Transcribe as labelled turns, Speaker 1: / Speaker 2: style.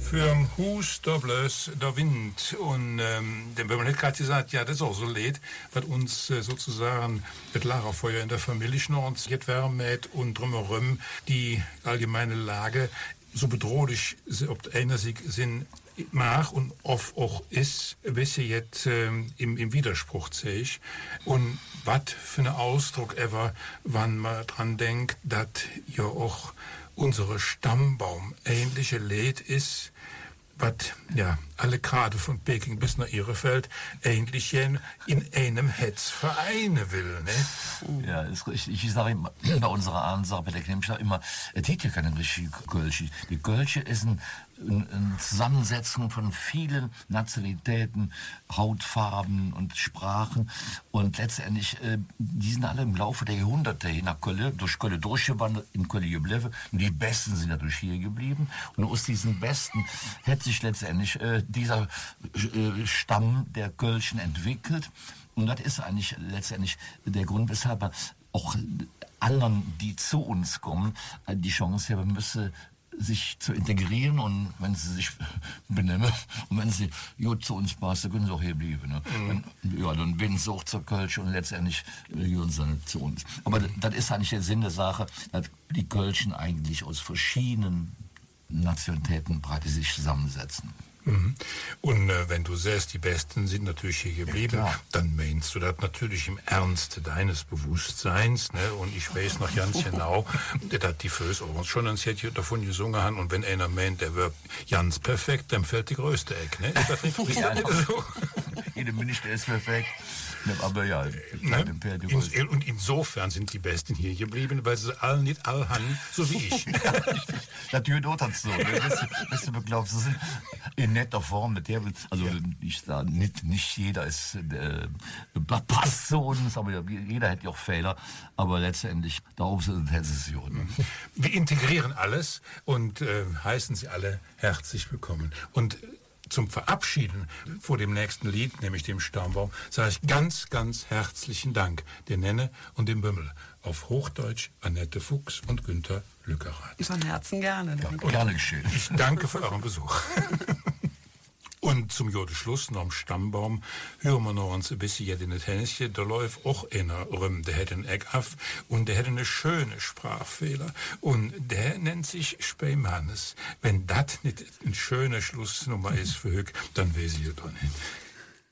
Speaker 1: Für Hus, der Blöß, der Wind. Und der Bömmel hat gerade gesagt, ja, das ist auch so leid, was uns sozusagen mit Lagerfeuer in der Familie schnorrt, jetzt wärmet und drumherum die allgemeine Lage so bedrohlich, ob einer sich sind mag und oft auch ist, bis sie jetzt im Widerspruch sehe ich. Und was für ein Ausdruck ever, wann man dran denkt, dass ja auch unsere Stammbaum ähnliche Lied ist, was ja alle gerade von Peking bis nach Ihrefeld ähnlich in einem Hetz vereinen will, ne?
Speaker 2: Ja, ist richtig. Ich sage immer, bei unserer Ansage, bei der Klemmsch, ich sage immer, es gibt ja keine richtige Kölsche. Die Kölsche ist eine Zusammensetzung von vielen Nationalitäten, Hautfarben und Sprachen. Und letztendlich, die sind alle im Laufe der Jahrhunderte hier nach Köln, durch Köln durchgewandert, in Köln geblieben. Und die Besten sind natürlich hier geblieben. Und aus diesen Besten hätte sich letztendlich dieser Stamm der Kölschen entwickelt. Und das ist eigentlich letztendlich der Grund, weshalb auch anderen, die zu uns kommen, die Chance haben müssen, sich zu integrieren, und wenn sie sich benehmen und wenn sie gut zu uns passen, können sie auch hier bleiben. Ne? Ja, dann werden sie auch zur Kölsch und letztendlich gehören sie zu uns. Aber das ist eigentlich der Sinn der Sache, dass die Kölschen eigentlich aus verschiedenen Nationalitäten praktisch sich zusammensetzen.
Speaker 1: Und wenn du sagst, die Besten sind natürlich hier geblieben, ja, dann meinst du das natürlich im Ernst deines Bewusstseins, ne? Und ich weiß noch ganz genau, dass die Föß auch schon ein Set davon gesungen haben, und wenn einer meint, der wird ganz perfekt, dann fällt die größte Eck, ne? Ist das nicht
Speaker 2: ja, so? Jede Minute ist perfekt. Aber ja,
Speaker 1: und insofern sind die Besten hier geblieben, weil sie alle nicht alle haben, so wie ich.
Speaker 2: Natürlich auch das so. Weißt du, glaubst, das sind in netter Form, mit der, also ja, ich sage, nicht jeder ist passt zu uns, aber jeder hat ja auch Fehler, aber letztendlich darauf sind es ja.
Speaker 1: Wir integrieren alles und heißen sie alle herzlich willkommen. Und zum Verabschieden vor dem nächsten Lied, nämlich dem Stammbaum, sage ich ganz, ganz herzlichen Dank der Nenne und dem Bümmel. Auf Hochdeutsch Annette Fuchs und Günther Lückerath.
Speaker 3: Von Herzen gerne.
Speaker 2: Gerne geschehen.
Speaker 1: Ich danke für euren Besuch. Und zum Schluss noch am Stammbaum hören wir noch uns ein bisschen in das Hänschen. Da läuft auch einer rum, der hat einen Eck auf und der hat eine schöne Sprachfehler. Und der nennt sich Speymannes. Wenn das nicht ein schöner Schlussnummer ist für Hück, dann weiß ich ja doch nicht.